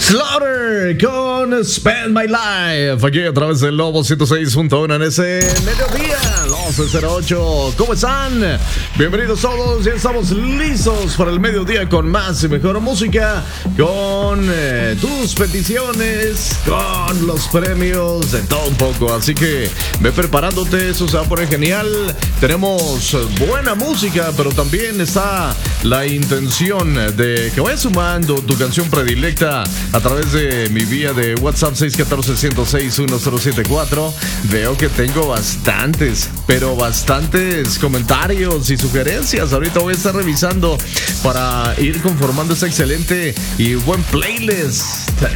Slaughter con Spend My Life, aquí a través del Lobo 106.1 en ese mediodía, 12:08. ¿Cómo están? Bienvenidos todos, ya estamos listos para el mediodía con más y mejor música, con tus peticiones, con los premios, de todo un poco. Así que ve preparándote, eso se va a poner genial. Tenemos buena música, pero también está la intención de que vayas sumando tu canción predilecta a través de mi vía de WhatsApp 614-106-1074. Veo que tengo bastantes, pero bastantes comentarios y sugerencias. Ahorita voy a estar revisando para ir conformando esta excelente y buen playlist.